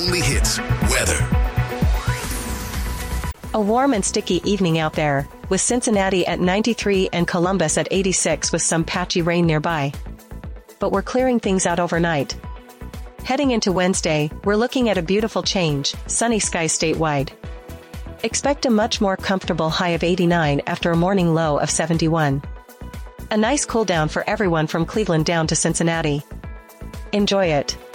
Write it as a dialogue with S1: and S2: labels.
S1: only hits weather.
S2: A warm and sticky evening out there, with Cincinnati at 93 and Columbus at 86 with some patchy rain nearby. But we're clearing things out overnight. Heading into Wednesday, we're looking at a beautiful change, sunny skies statewide. Expect a much more comfortable high of 89 after a morning low of 71. A nice cool down for everyone from Cleveland down to Cincinnati. Enjoy it.